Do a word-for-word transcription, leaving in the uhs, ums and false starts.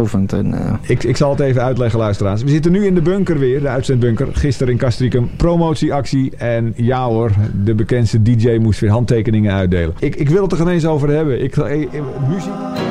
tijdrovend. En, uh... ik, ik zal het even uitleggen, luisteraars. We zitten nu in de bunker weer, de uitzendbunker. Gisteren in Castricum, promotieactie. En ja hoor, de bekendste D J moest weer handtekeningen uitdelen. Ik, ik wil het er geen eens over hebben. Ik, ik, ik, muziek...